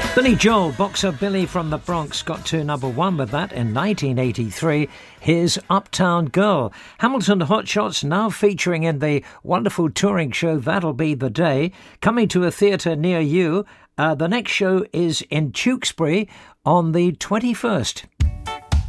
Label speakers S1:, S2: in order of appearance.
S1: Billy Joel, Boxer Billy from the Bronx, got to number one with that in 1983. Here's Uptown Girl. Hamilton Hotshots now featuring in the wonderful touring show That'll Be the Day, coming to a theatre near you. The next show is in Tewkesbury on the 21st.